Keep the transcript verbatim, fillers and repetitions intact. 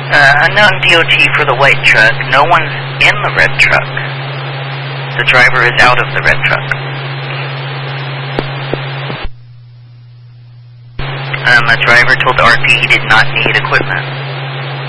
Uh, unknown D O T for the white truck. No one's in the red truck. The driver is out of the red truck. Um, the driver told the R P he did not need equipment.